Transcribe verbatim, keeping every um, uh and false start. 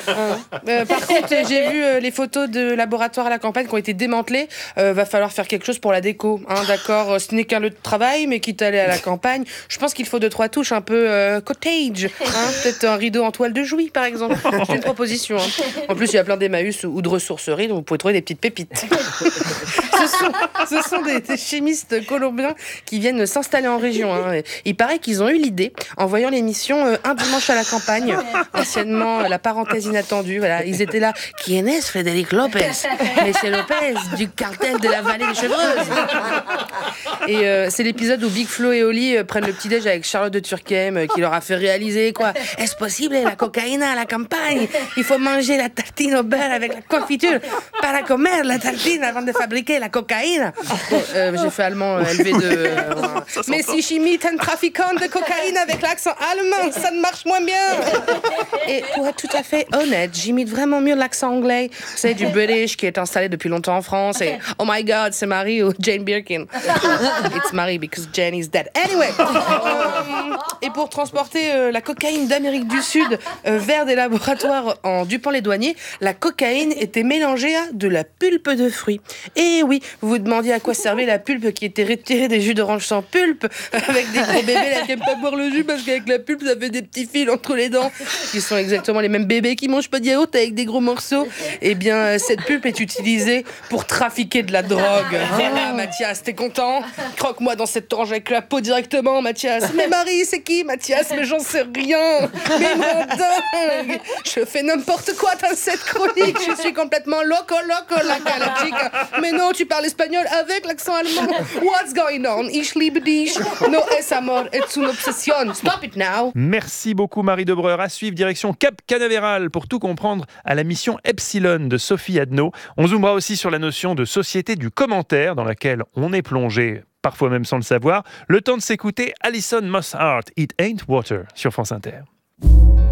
Euh, par contre, j'ai vu euh, les photos de laboratoires à la campagne qui ont été démantelés. Euh, va falloir faire quelque chose pour la déco. Hein, d'accord, ce n'est qu'un lieu de travail, mais quitte à aller à la campagne, je pense qu'il faut deux, trois touches un peu euh, cottage. Hein, peut-être un rideau en toile de Jouy, par exemple. C'est une proposition. Hein. En plus, il y a plein d'Emmaüs ou de ressourceries, donc vous pouvez trouver des petites pépites. ce sont, ce sont des, des chimistes colombiens qui viennent s'installer en région. Hein. Il paraît qu'ils ont eu l'idée en voyant l'émission euh, Un dimanche à la campagne, anciennement euh, La parenthèse inattendue. Voilà, ils étaient là. Qui est Frédéric Lopez? Monsieur Lopez, du cartel de la vallée des Chevreuses. Et euh, c'est l'épisode où Big Flo et Oli euh, prennent le petit-déj avec Charlotte de Turckheim euh, qui leur a fait réaliser quoi. Est-ce possible la cocaïne à la campagne? Il faut manger la tartine au beurre avec la confiture. Para comer la tartine avant de fabriquer la cocaïne. Bon, euh, j'ai fait allemand euh, élevé de... Euh, mais si j'imite un trafiquant de cocaïne avec l'accent allemand, ça ne marche moins bien. Et pour être tout à fait honnête, j'imite vraiment mieux l'accent anglais. Vous savez, du British qui est installé depuis longtemps en France. Et oh my God, c'est Marie ou Jane Birkin. It's Marie because Jane is dead. Anyway. Euh, et pour transporter euh, la cocaïne d'Amérique du Sud euh, vers des laboratoires en Dupont-les-Douaniers, la cocaïne était mélangée à de la pulpe de fruits. Et oui, vous vous demandiez à quoi servait la pulpe qui était retirée des jus d'orange sans pulpe, avec des gros bébés là, qui n'aiment pas boire le jus parce qu'avec la pulpe, ça fait des petits fils entre les dents, qui sont exactement les mêmes bébés qui mangent pas de yaourt avec des gros morceaux. Eh bien, cette pulpe est utilisée pour trafiquer de la drogue. Voilà, Mathias, t'es content? Croque-moi dans cette orange avec la peau directement, Mathias. Mais Marie, c'est qui, Mathias? Mais j'en sais rien. Mais mon dingue, je fais n'importe quoi dans cette chronique. Je suis complètement loco, loco, la galactique. Mais non, tu parles espagnol avec l'accent allemand. What's going on? Ich liebe dich. No es amor, es une obsession. Stop it now. Merci beaucoup, Marie Debreur. À suivre, direction Cap Canaveral pour tout comprendre à la mission Epsilon de Sophie Adno. On zoomera aussi sur la notion de société du commentaire dans laquelle on est plongé, parfois même sans le savoir. Le temps de s'écouter Alison Mosshart, It Ain't Water sur France Inter.